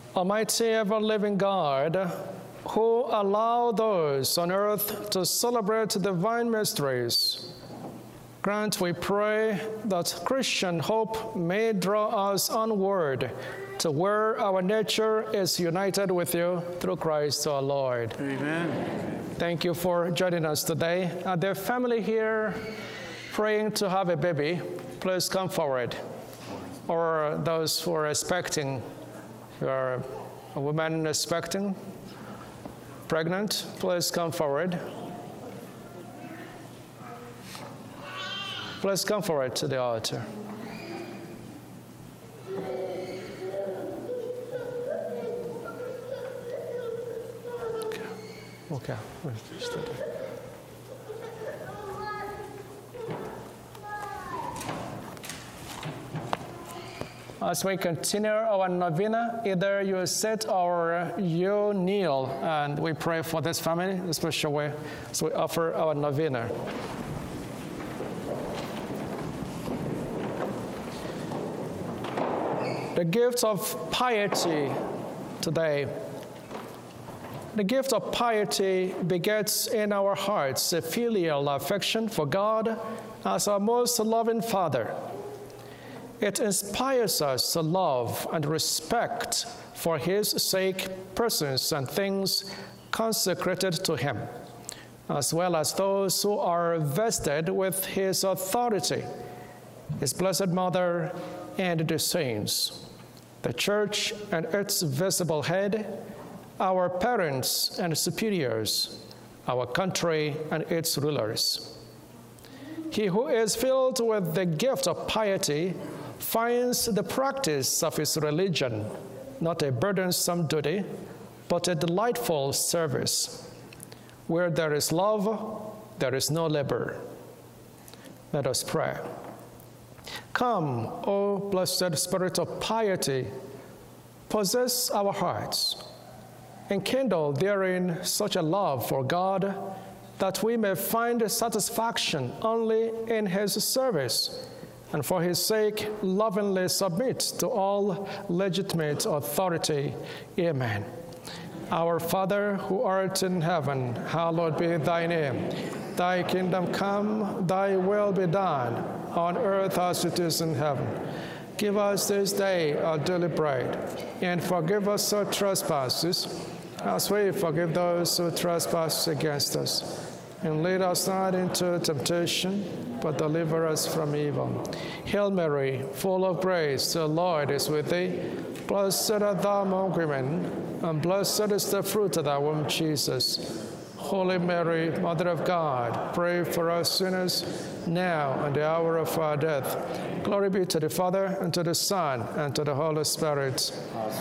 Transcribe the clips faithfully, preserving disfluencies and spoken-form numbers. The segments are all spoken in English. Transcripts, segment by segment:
Almighty ever-living God, who allow those on earth to celebrate divine mysteries, grant, we pray, that Christian hope may draw us onward to where our nature is united with you through Christ our Lord. Amen. Thank you for joining us today. Are there family here praying to have a baby? Please come forward. Or those who are expecting, you are a woman expecting, pregnant, please come forward. Please come forward to the altar. Okay. Okay. As we continue our novena, either you sit or you kneel, and we pray for this family in a special way as we offer our novena. The gift of piety today. The gift of piety begets in our hearts a filial affection for God as our most loving Father. It inspires us to love and respect for His sake persons and things consecrated to Him, as well as those who are vested with His authority, His Blessed Mother and the saints, the Church and its visible head, our parents and superiors, our country and its rulers. He who is filled with the gift of piety finds the practice of his religion not a burdensome duty, but a delightful service. Where there is love, there is no labor. Let us pray. Come, O blessed Spirit of piety, possess our hearts, and kindle therein such a love for God that we may find satisfaction only in His service, and for His sake lovingly submit to all legitimate authority. Amen. Our Father, who art in heaven, hallowed be thy name. Thy kingdom come, thy will be done, on earth as it is in heaven. Give us this day our daily bread, and forgive us our trespasses, as we forgive those who trespass against us. And lead us not into temptation, but deliver us from evil. Hail Mary, full of grace, the Lord is with thee. Blessed art thou among women, and blessed is the fruit of thy womb, Jesus. Holy Mary, Mother of God, pray for us sinners, now and the hour of our death. Glory be to the Father, and to the Son, and to the Holy Spirit.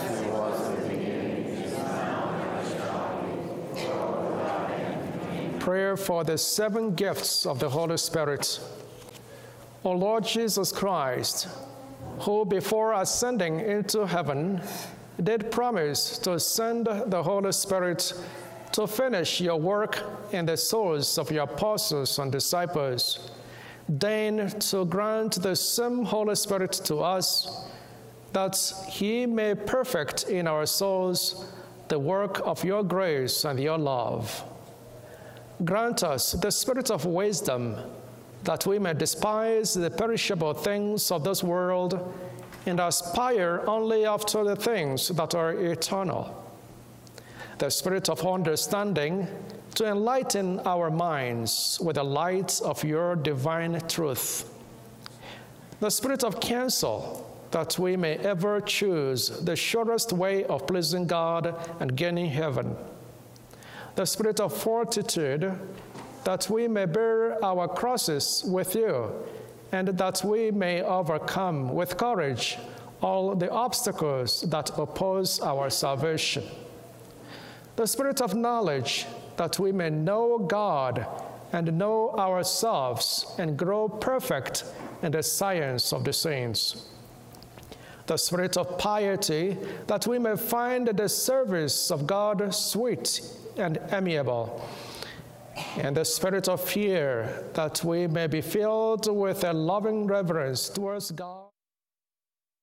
Prayer for the seven gifts of the Holy Spirit. O Lord Jesus Christ, who before ascending into heaven did promise to send the Holy Spirit to finish your work in the souls of your apostles and disciples, deign to grant the same Holy Spirit to us, that He may perfect in our souls the work of your grace and your love. Grant us the spirit of wisdom, that we may despise the perishable things of this world and aspire only after the things that are eternal. The spirit of understanding, to enlighten our minds with the light of your divine truth. The spirit of counsel, that we may ever choose the surest way of pleasing God and gaining heaven. The spirit of fortitude, that we may bear our crosses with you, and that we may overcome with courage all the obstacles that oppose our salvation. The spirit of knowledge, that we may know God and know ourselves and grow perfect in the science of the saints. The spirit of piety, that we may find the service of God sweet and amiable. And the spirit of fear, that we may be filled with a loving reverence towards God.